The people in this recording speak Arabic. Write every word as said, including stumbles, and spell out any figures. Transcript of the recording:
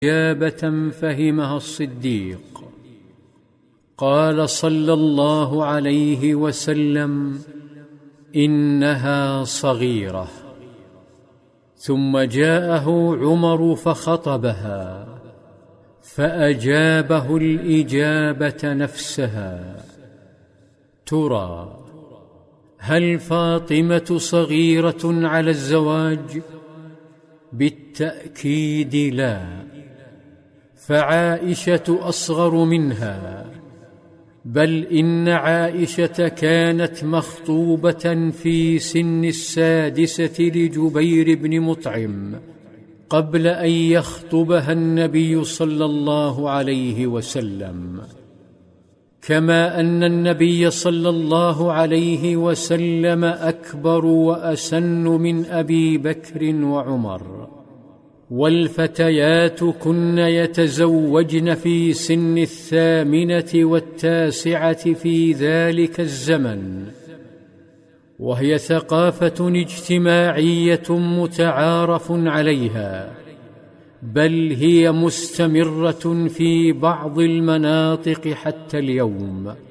إجابة فهمها الصديق. قال صلى الله عليه وسلم: إنها صغيرة. ثم جاءه عمر فخطبها، فأجابه الإجابة نفسها: ترى هل فاطمة صغيرة على الزواج؟ بالتأكيد لا، فعائشة أصغر منها، بل إن عائشة كانت مخطوبة في سن السادسة لجبير بن مطعم قبل أن يخطبها النبي صلى الله عليه وسلم، كما أن النبي صلى الله عليه وسلم أكبر وأسن من أبي بكر وعمر. والفتيات كن يتزوجن في سن الثامنة والتاسعة في ذلك الزمن، وهي ثقافة اجتماعية متعارف عليها، بل هي مستمرة في بعض المناطق حتى اليوم.